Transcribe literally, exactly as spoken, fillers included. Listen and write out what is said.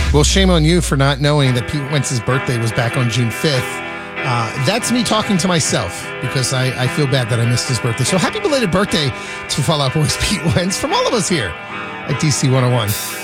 Well, shame on you for not knowing that Pete Wentz's birthday was back on June fifth. Uh, that's me talking to myself because I, I feel bad that I missed his birthday. So happy belated birthday to Fall Out Boy's Pete Wentz from all of us here at D C one oh one.